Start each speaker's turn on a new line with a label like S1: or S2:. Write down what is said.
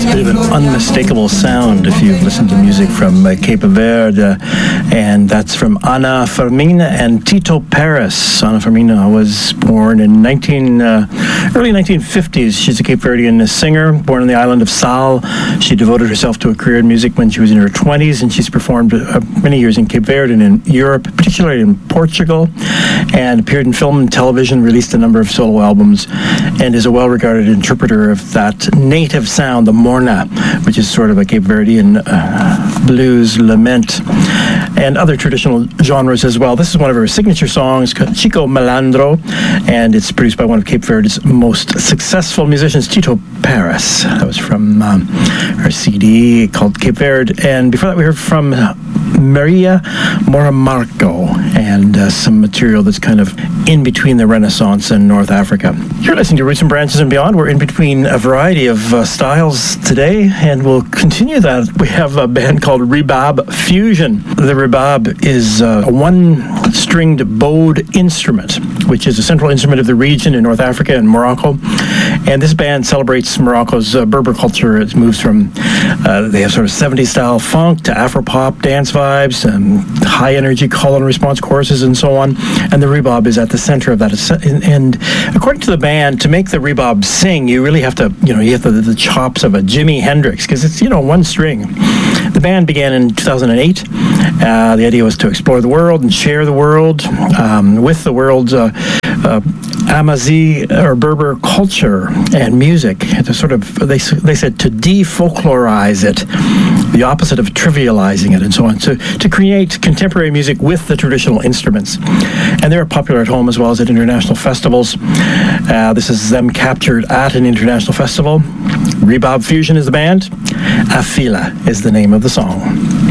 S1: bit of an unmistakable sound if you've listened to music from Cape Verde, and that's from Ana Firmina and Tito Paris. Ana Firmina was born in early 1950s. She's a Cape Verdean singer, born on the island of Sal. She devoted herself to a career in music when she was in her 20s, and she's performed many years in Cape Verde and in Europe, particularly in Portugal, and appeared in film and television, released a number of solo albums, and is a well-regarded interpreter of that native sound, the morna, which is sort of a Cape Verdean blues lament, and other traditional genres as well. This is one of her signature songs, Chico Malandro, and it's produced by one of Cape Verde's most successful musicians, Tito Paris. That was from her CD called Cape Verde, and before that we heard from Maria Moramarco, and some material that's kind of in between the Renaissance and North Africa. You're listening to Roots and Branches and Beyond. We're in between a variety of styles today, and we'll continue that. We have a band called Rebab Fusion. The rebab is a one-stringed bowed instrument, which is a central instrument of the region in North Africa and Morocco. And this band celebrates Morocco's Berber culture. It moves from, they have sort of 70s style funk to Afropop dance vibes, and high energy call and response choruses and so on. And the rebab is at the center of that. And according to the band, to make the rebab sing, you really have to, you have the chops of a Jimi Hendrix, because it's, one string. The band began in 2008. The idea was to explore the world and share the world with the world's Amazi or Berber culture and music. To sort of, they said, to de-folklorize it, the opposite of trivializing it, and so on. So to create contemporary music with the traditional instruments. And they're popular at home as well as at international festivals. This is them captured at an international festival. Rebab Fusion is the band. Afila is the name of the song.